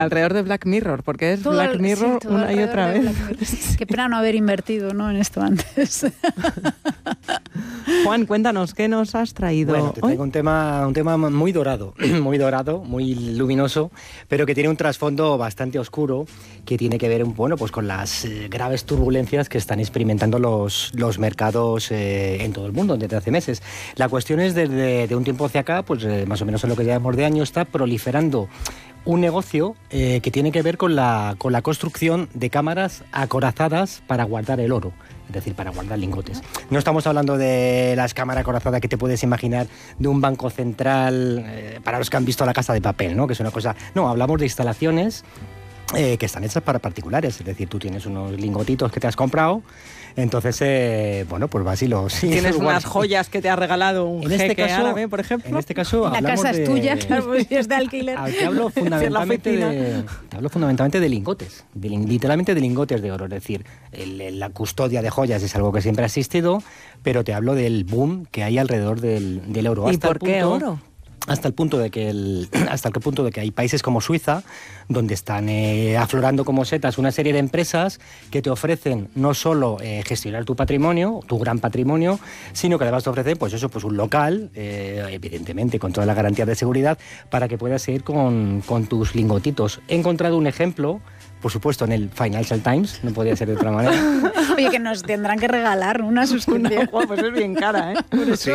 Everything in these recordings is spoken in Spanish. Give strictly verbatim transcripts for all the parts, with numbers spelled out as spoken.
Alrededor de Black Mirror, porque es todo Black el, Mirror sí, una y otra vez. Qué pena no haber invertido, ¿no?, en esto antes. Juan, cuéntanos, ¿qué nos has traído? Bueno, te traigo un tema, un tema muy dorado, muy dorado, muy luminoso, pero que tiene un trasfondo bastante oscuro, que tiene que ver, bueno, pues con las eh, graves turbulencias que están experimentando los, los mercados eh, en todo el mundo desde hace meses. La cuestión es, desde de un tiempo hacia acá, pues eh, más o menos en lo que llevamos de año, está proliferando un negocio eh, que tiene que ver con la, con la construcción de cámaras acorazadas para guardar el oro, es decir, para guardar lingotes. No estamos hablando de las cámaras acorazadas que te puedes imaginar de un banco central, eh, para los que han visto La Casa de Papel, ¿no?, que es una cosa... No, hablamos de instalaciones eh, que están hechas para particulares, es decir, tú tienes unos lingotitos que te has comprado, entonces, eh, bueno, pues vas y los... Tienes unas joyas que te ha regalado un en este jeque caso, árabe, por ejemplo. En este caso la hablamos casa de... es tuya, claro, pues es de alquiler. Te hablo fundamentalmente de, te hablo fundamentalmente de lingotes, de, literalmente de lingotes de oro, es decir, el, la custodia de joyas es algo que siempre ha existido, pero te hablo del boom que hay alrededor del, del oro. ¿Y hasta por el qué punto, oro? Hasta el punto de que el, hasta el punto de que hay países como Suiza donde están eh, aflorando como setas una serie de empresas que te ofrecen no solo eh, gestionar tu patrimonio, tu gran patrimonio, sino que además te ofrecen, pues eso, pues un local, eh, evidentemente con todas las garantías de seguridad, para que puedas seguir con, con tus lingotitos. He encontrado un ejemplo, por supuesto, en el Financial Times, no podía ser de otra manera. Oye, que nos tendrán que regalar una suscripción. Una, pues es bien cara, ¿eh? Por eso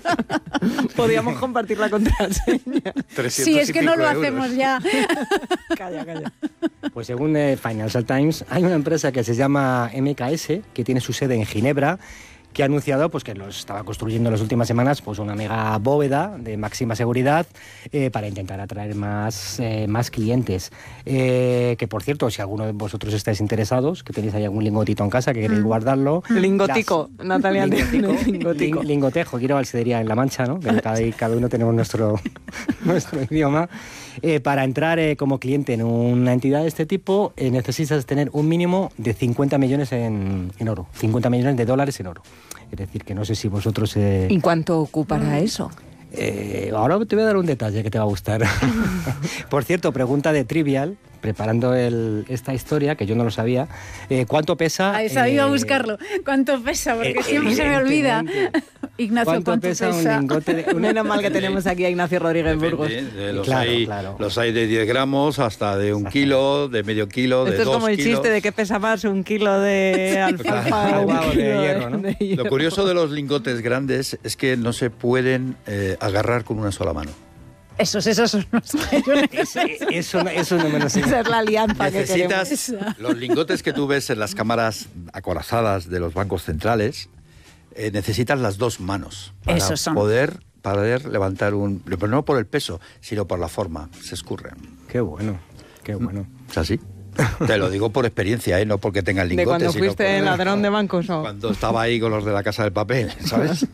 sí. Podríamos compartir la contraseña. Sí, es que no lo euros. hacemos ya. Calla, calla. Pues según el Financial Times, hay una empresa que se llama M K S, que tiene su sede en Ginebra, que ha anunciado pues, que lo estaba construyendo en las últimas semanas pues, una mega bóveda de máxima seguridad eh, para intentar atraer más, eh, más clientes. Eh, que, por cierto, si alguno de vosotros estáis interesados, que tenéis ahí algún lingotito en casa, que queréis mm. guardarlo... Lingotico, las, Natalia. Lingotico, lingotico. Ling, lingotejo, quiero valsería en La Mancha, ¿no? Que cada, cada uno tenemos nuestro, nuestro idioma. Eh, para entrar eh, como cliente en una entidad de este tipo, eh, necesitas tener un mínimo de cincuenta millones en, en oro, cincuenta millones de dólares en oro. Es decir, que no sé si vosotros... Eh, ¿Y cuánto ocupará eso? Eh, ahora te voy a dar un detalle que te va a gustar. Por cierto, pregunta de Trivial, preparando el, esta historia, que yo no lo sabía. Eh, ¿Cuánto pesa? Ah, esa iba a eh, buscarlo. ¿Cuánto pesa? Porque eh, siempre se me olvida. Ignacio, ¿cuánto, ¿cuánto pesa, pesa? un lingote de, un... Menos mal que tenemos aquí a Ignacio Rodríguez Burgos. Depende, los, claro, hay, claro. los hay de diez gramos hasta de un kilo, de medio kilo, de dos kilos. Esto es como el kilos. chiste de qué pesa más, un kilo de alfalfa o un de kilo hierro, ¿no? de hierro. Lo curioso de los lingotes grandes es que no se pueden eh, agarrar con una sola mano. Esos, esos son los que yo necesito. Eso, eso, eso no me lo sé. Esa es la alianza que queremos. Necesitas los lingotes que tú ves en las cámaras acorazadas de los bancos centrales, eh, necesitas las dos manos para Esos son. poder, poder levantar un... Pero no por el peso, sino por la forma, se escurren. Qué bueno, qué bueno. ¿Es así? Te lo digo por experiencia, ¿eh? No porque tengan lingotes. ¿De cuando sino fuiste por... ladrón de bancos o...? Cuando estaba ahí con los de La Casa del Papel, ¿sabes?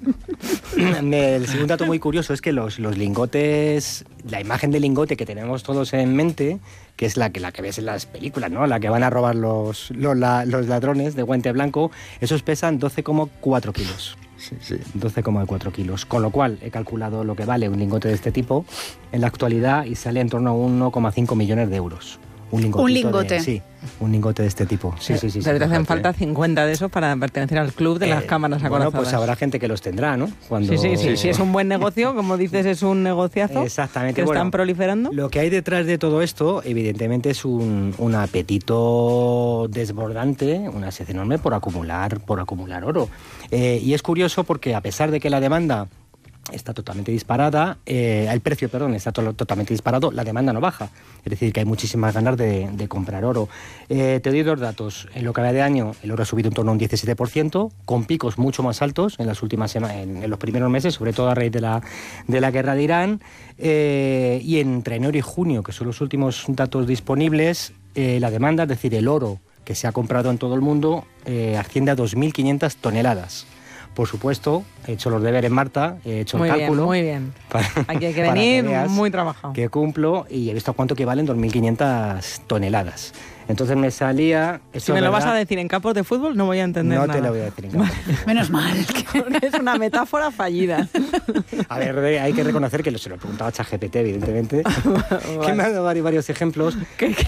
El segundo dato muy curioso es que los, los lingotes, la imagen del lingote que tenemos todos en mente, que es la que, la que ves en las películas, ¿no? La que van a robar los, los, la, los ladrones de guante blanco, esos pesan doce coma cuatro kilos. Sí, sí. doce coma cuatro kilos, con lo cual he calculado lo que vale un lingote de este tipo en la actualidad y sale en torno a uno coma cinco millones de euros. Un, un lingote. De, sí, un lingote de este tipo. Sí, sí, sí. Pero sí, te hacen fíjate. falta cincuenta de esos para pertenecer al club de las Eh, cámaras acorazadas. Bueno, pues habrá gente que los tendrá, ¿no? Cuando... Sí, sí, sí, Sí, Si sí. es un buen negocio, como dices, es un negociazo. Exactamente. Que Bueno, están proliferando. Lo que hay detrás de todo esto, evidentemente, es un, un apetito desbordante, una sed enorme por acumular, por acumular oro. Eh, y es curioso porque a pesar de que la demanda está totalmente disparada, eh, el precio, perdón, está to- totalmente disparado, la demanda no baja. Es decir, que hay muchísimas ganas de, de comprar oro. Eh, te doy dos datos. En lo que va de año, el oro ha subido en torno a un diecisiete por ciento, con picos mucho más altos en las últimas semanas, en, en los primeros meses, sobre todo a raíz de la, de la guerra de Irán. Eh, y entre enero y junio, que son los últimos datos disponibles, eh, la demanda, es decir, el oro que se ha comprado en todo el mundo, eh, asciende a dos mil quinientas toneladas. Por supuesto, he hecho los deberes, Marta, he hecho Muy el bien, cálculo. muy bien. Para, Aquí hay que para venir veas muy trabajado. Que cumplo y he visto cuánto equivalen dos mil quinientas toneladas. Entonces me salía... Si me lo vas a decir en campos de fútbol, no voy a entender no nada. No te lo voy a decir en campos de fútbol. Menos mal. Es una metáfora fallida. A ver, hay que reconocer que se lo preguntaba a ChatGPT, evidentemente, Vale. que me ha dado varios, varios ejemplos. ¿Qué, qué